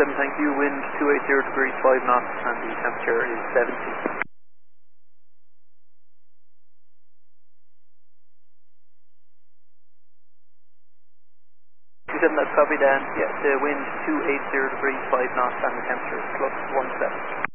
thank you. Wind 280 degrees 5 knots and the temperature is 70. 27, that's copy, Dan. Yeah, the wind 280 degrees 5 knots and the temperature is +17.